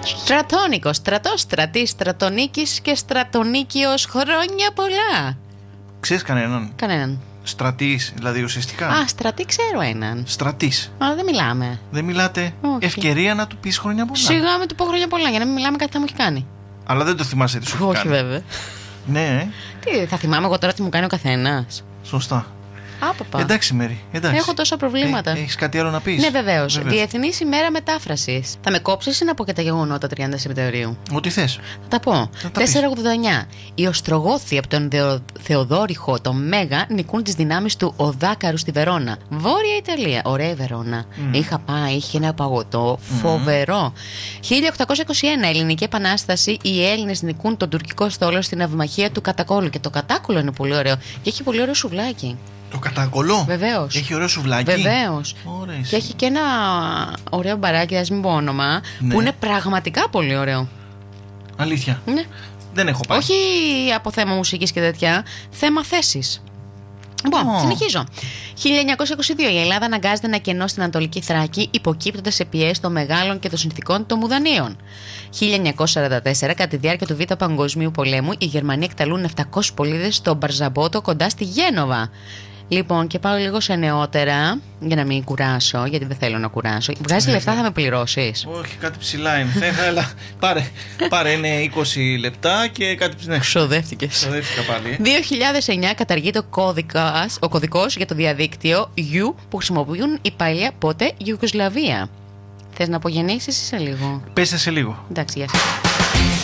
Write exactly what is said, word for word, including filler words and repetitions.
Στρατόνικος, στρατός, στρατής, στρατονίκης και στρατονίκιος, χρόνια πολλά. Ξέρεις κανέναν? Κανέναν. Στρατής, δηλαδή ουσιαστικά. Α, στρατή ξέρω έναν. Στρατής. Αλλά δεν μιλάμε. Δεν μιλάτε? Όχι. Ευκαιρία να του πεις χρόνια πολλά. Σιγά με του πω χρόνια πολλά για να μην μιλάμε κάτι θα μου έχει κάνει. Αλλά δεν το θυμάσαι τι σου έχει Όχι κάνει. βέβαια. Ναι, ε. Τι, θα θυμάμαι εγώ τώρα τι μου κάνει ο καθένας. Σωστά. Άπαπα. Εντάξει, Μέρη. Εντάξει. Έχω τόσα προβλήματα. Ε, έχεις κάτι άλλο να πεις? Ναι, βεβαίως. Διεθνής ημέρα μετάφρασης. Θα με κόψεις ή να πω και τα γεγονότα τριάντα Σεπτεμβρίου? Ό,τι θες. Θα τα πω. τετρακόσια ογδόντα εννιά. Οι Οστρογόθοι από τον Δεο... Θεοδόρυχο το Μέγα νικούν τις δυνάμεις του Οδάκαρου στη Βερόνα. Βόρεια Ιταλία. Ωραία η Βερόνα. Mm. Είχα πάει, είχε ένα παγωτό φοβερό. Mm. χίλια οκτακόσια είκοσι ένα. Ελληνική Επανάσταση. Οι Έλληνες νικούν τον τουρκικό στόλο στην αυμαχία του Κατακόλου. Και το Κατάκολο είναι πολύ ωραίο. Και έχει πολύ ωραίο σουβλάκι. Το Κατακολό. Βεβαίως. Έχει ωραίο σουβλάκι. Βεβαίως. Και έχει και ένα ωραίο μπαράκι, ας μην πω όνομα, ναι, που είναι πραγματικά πολύ ωραίο. Αλήθεια. Ναι. Δεν έχω πάει. Όχι από θέμα μουσικής και τέτοια, θέμα θέσης. Λοιπόν, oh. συνεχίζω. χίλια εννιακόσια είκοσι δύο. Η Ελλάδα αναγκάζεται να κενώσει στην Ανατολική Θράκη, υποκύπτοντας σε πιέσεις των μεγάλων και των συνθηκών των Μουδανίων. χίλια εννιακόσια σαράντα τέσσερα. Κατά τη διάρκεια του Β' Παγκοσμίου Πολέμου, οι Γερμανοί εκτελούν επτακόσιους πολίτες στο Μπαρζαμπότο κοντά στη Γένοβα. Λοιπόν, και πάω λίγο σε νεότερα, για να μην κουράσω, γιατί δεν θέλω να κουράσω. Βγάζει λεφτά, θα με πληρώσεις? Όχι, κάτι ψηλά είναι. Θα ήθελα. Πάρε, πάρε, είναι είκοσι λεπτά και κάτι ψηλά. Ξοδεύτηκες. Ξοδεύτηκα πάλι. δύο χιλιάδες εννιά καταργείται ο κώδικας, ο κωδικός για το διαδίκτυο U που χρησιμοποιούν η παλιά πότε Ιουγκοσλαβία. Θες να απογεννήσεις ή σε λίγο? Πέστε σε λίγο. Εντάξει, γεια σας.